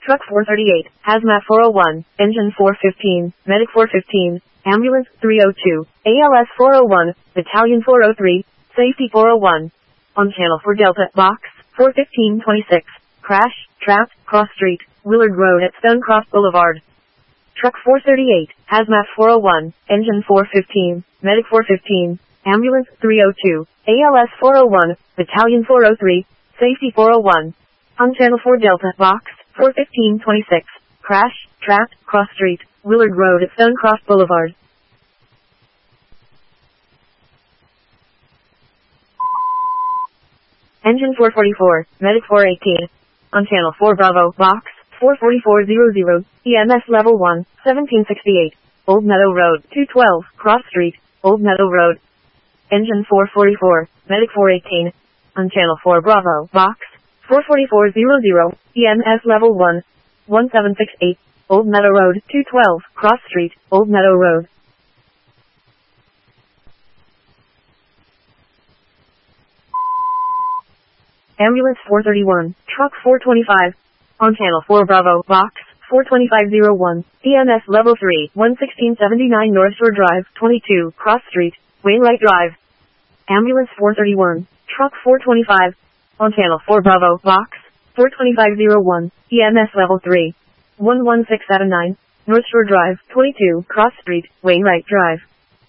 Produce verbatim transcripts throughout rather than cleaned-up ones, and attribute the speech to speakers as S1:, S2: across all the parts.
S1: Truck four thirty-eight, Hazmat four oh one, Engine four fifteen, Medic four fifteen, Ambulance three oh two, A L S four oh one, Battalion four oh three, Safety four oh one. On channel four Delta, Box, four fifteen twenty-six, Crash, Trapped, Cross Street, Willard Road at Stonecroft Boulevard. Truck four thirty-eight, Hazmat four oh one, Engine four fifteen, Medic four fifteen, Ambulance three oh two, A L S four oh one, Battalion four oh three, Safety four oh one. On channel four Delta, Box, four fifteen twenty-six, Crash, Trapped, Cross Street, Willard Road at Stonecroft Boulevard. Engine four forty-four, Medic four eighteen. On channel four Bravo, Box, four forty-four hundred, E M S Level one, seventeen sixty-eight, Old Meadow Road, two twelve, Cross Street, Old Meadow Road. Engine four forty-four, Medic four eighteen. On channel four Bravo, Box, four forty-four hundred, E M S Level one, one seven six eight, Old Meadow Road, two twelve, Cross Street, Old Meadow Road. Ambulance four thirty-one, Truck four twenty-five. On channel four Bravo, Box, four twenty-five oh one, E M S Level three, one sixteen seventy-nine North Shore Drive, twenty-two, Cross Street, Wainwright Drive. Ambulance four thirty-one, Truck four twenty-five. On channel four Bravo, Box, four twenty-five oh one, E M S Level three, one one six seven nine, North Shore Drive, twenty-two, Cross Street, Wainwright Drive.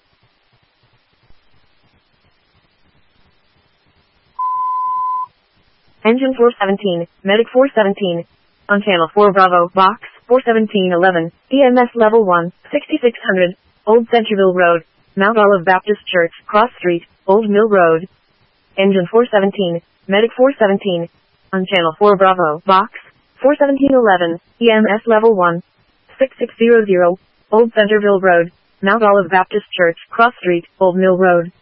S1: Engine four seventeen, Medic four seventeen. On channel four Bravo, Box, four seventeen eleven, E M S Level one, sixty-six hundred, Old Centerville Road, Mount Olive Baptist Church, Cross Street, Old Mill Road. Engine four seventeen, Medic four seventeen. On channel four Bravo, Box, four seventeen eleven, E M S Level one, sixty-six hundred, Old Centerville Road, Mount Olive Baptist Church, Cross Street, Old Mill Road.